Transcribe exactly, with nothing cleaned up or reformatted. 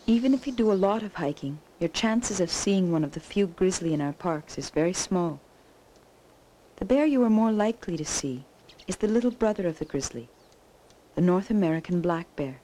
Even if you do a lot of hiking, your chances of seeing one of the few grizzly in our parks is very small. The bear you are more likely to see is the little brother of the grizzly, the North American black bear.